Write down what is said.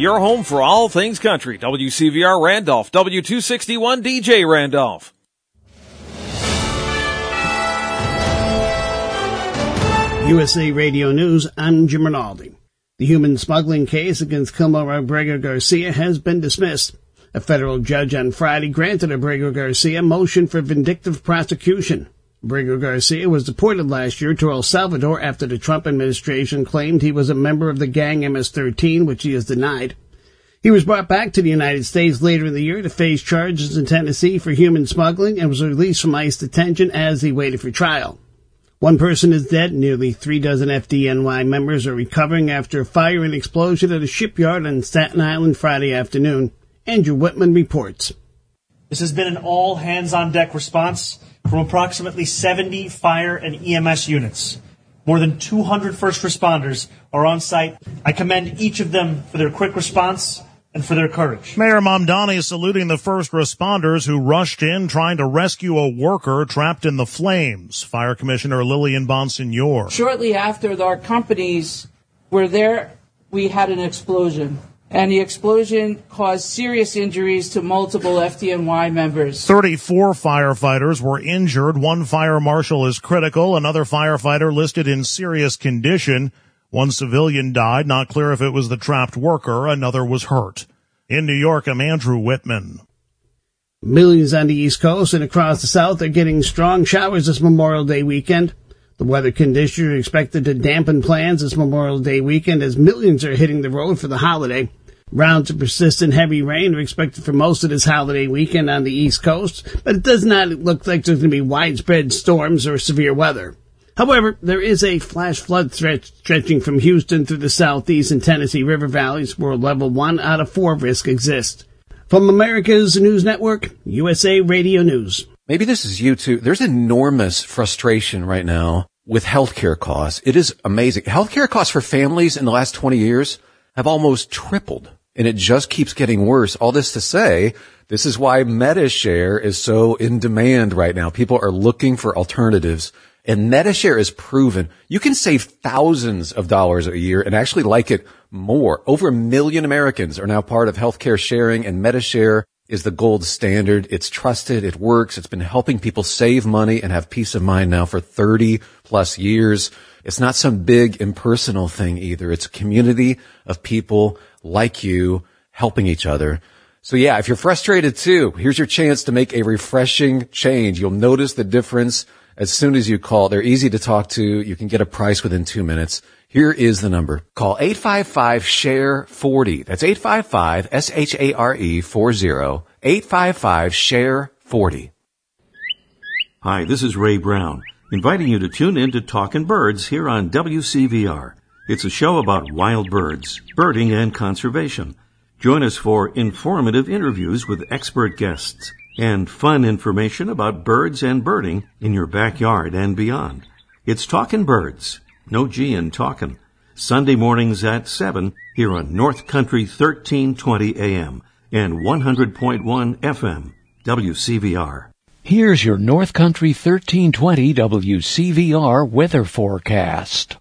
your home for all things country. WCVR Randolph, W261 DJ Randolph. USA Radio News, I'm Jim Rinaldi. The human smuggling case against Kilmer Abrego Garcia has been dismissed. A federal judge on Friday granted Abrego Garcia a motion for vindictive prosecution. Abrego Garcia was deported last year to El Salvador after the Trump administration claimed he was a member of the gang MS-13, which he has denied. He was brought back to the United States later in the year to face charges in Tennessee for human smuggling and was released from ICE detention as he waited for trial. One person is dead. Nearly 36 FDNY members are recovering after a fire and explosion at a shipyard on Staten Island Friday afternoon. Andrew Whitman reports. This has been an all-hands-on-deck response from approximately 70 fire and EMS units. More than 200 first responders are on site. I commend each of them for their quick response and for their courage. Mayor Mamdani saluting the first responders who rushed in trying to rescue a worker trapped in the flames. Fire Commissioner Lillian Bonsignor. Shortly after our companies were there, we had an explosion. And the explosion caused serious injuries to multiple FDNY members. 34 firefighters were injured. One fire marshal is critical. Another firefighter listed in serious condition. One civilian died. Not clear if it was the trapped worker. Another was hurt. In New York, I'm Andrew Whitman. Millions on the East Coast and across the South are getting strong showers this Memorial Day weekend. The weather conditions are expected to dampen plans this Memorial Day weekend as millions are hitting the road for the holiday. Rounds of persistent heavy rain are expected for most of this holiday weekend on the East Coast, but it does not look like there's going to be widespread storms or severe weather. However, there is a flash flood threat stretching from Houston through the Southeast and Tennessee River valleys where level 1 out of 4 risk exists. From America's News Network, USA Radio News. Maybe this is you too. There's enormous frustration right now with healthcare costs. It is amazing. Healthcare costs for families in the last 20 years have almost tripled. And it just keeps getting worse. All this to say, this is why MediShare is so in demand right now. People are looking for alternatives. And MediShare is proven. You can save thousands of dollars a year and actually like it more. Over 1 million Americans are now part of healthcare sharing, and MediShare is the gold standard. It's trusted. It works. It's been helping people save money and have peace of mind now for 30 plus years. It's not some big impersonal thing either. It's a community of people like you helping each other. So yeah, if you're frustrated too, here's your chance to make a refreshing change. You'll notice the difference as soon as you call. They're easy to talk to. You can get a price within 2 minutes. Here is the number. Call 855-SHARE-40. That's 855-SHARE-40. 855-SHARE-40. Hi, this is Ray Brown, inviting you to tune in to Talkin' Birds here on WCVR. It's a show about wild birds, birding, and conservation. Join us for informative interviews with expert guests and fun information about birds and birding in your backyard and beyond. It's Talkin' Birds, no G in talkin'. Sunday mornings at 7 here on North Country 1320 AM and 100.1 FM, WCVR. Here's your North Country 1320 WCVR weather forecast.